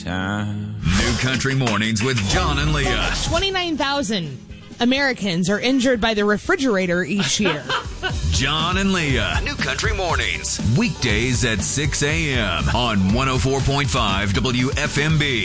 time. New Country Mornings with John and Leah. 29,000 Americans are injured by the refrigerator each year. John and Leah. New Country Mornings. Weekdays at 6 a.m. on 104.5 WFMB.